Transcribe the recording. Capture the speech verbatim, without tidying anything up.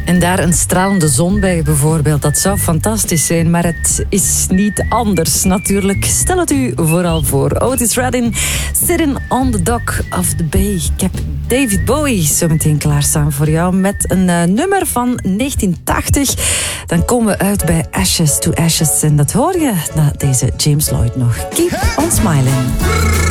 En daar een stralende zon bij bijvoorbeeld. Dat zou fantastisch zijn, maar het is niet anders natuurlijk. Stel het u vooral voor. Otis Redding, Sitting on the Dock of the Bay. Ik heb David Bowie zo meteen klaarstaan voor jou met een uh, nummer van negentien tachtig. Dan komen we uit bij Ashes to Ashes. En dat hoor je na deze James Lloyd nog. Keep on smiling.